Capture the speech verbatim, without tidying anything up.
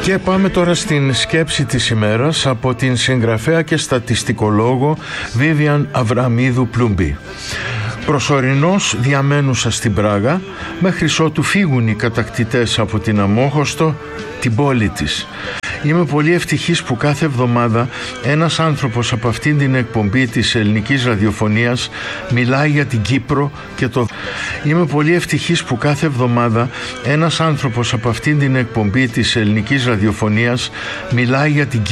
Και πάμε τώρα στην σκέψη της ημέρας από την συγγραφέα και στατιστικολόγο Βίβιαν Αβραμίδου Πλούμπη. Προσωρινώς διαμένουσα στην Πράγα, μέχρι ότου φύγουν οι κατακτητές από την Αμόχωστο, την πόλη της. Είμαι πολύ ευτυχής που κάθε εβδομάδα ένας άνθρωπος από αυτήν την εκπομπή της ελληνικής ραδιοφωνίας μιλάει για την Κύπρο και το... Είμαι πολύ ευτυχής που κάθε εβδομάδα ένας άνθρωπος από αυτήν την εκπομπή της ελληνικής ραδιοφωνίας μιλάει για την Κύπρο